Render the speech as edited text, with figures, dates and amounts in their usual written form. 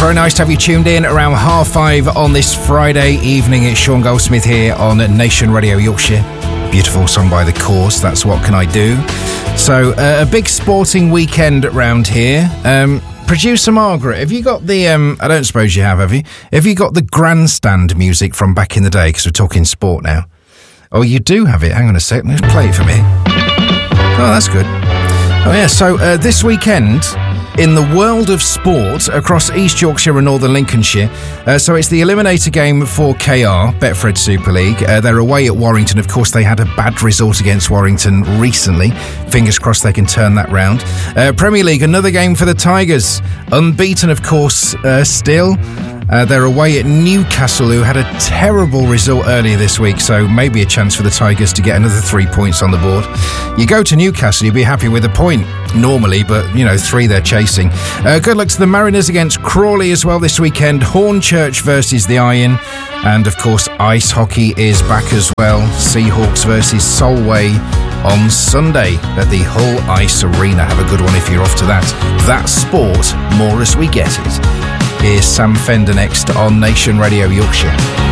Very nice to have you tuned in around 5:30 on this Friday evening. It's Sean Goldsmith here on Nation Radio Yorkshire. Beautiful song by The Cause, That's What Can I Do. So, a big sporting weekend around here. Producer Margaret, have you got the, I don't suppose you have you? Have you got the grandstand music from back in the day? Because we're talking sport now. Oh, you do have it. Hang on a sec. Let's play it for me. Oh, that's good. Oh, yeah. So, this weekend, in the world of sport across East Yorkshire and Northern Lincolnshire, so it's the eliminator game for KR, Betfred Super League. They're away at Warrington. Of course, they had a bad result against Warrington recently. Fingers crossed they can turn that round. Premier League, another game for the Tigers. Unbeaten, of course, still. They're away at Newcastle, who had a terrible result earlier this week, so maybe a chance for the Tigers to get another 3 points on the board. You go to Newcastle, you'd be happy with a point normally, but, 3 they're chasing. Good luck to the Mariners against Crawley as well this weekend. Hornchurch versus the Iron. And, of course, ice hockey is back as well. Seahawks versus Solway on Sunday at the Hull Ice Arena. Have a good one if you're off to that. That's sport, more as we get it. Here's Sam Fender next on Nation Radio Yorkshire.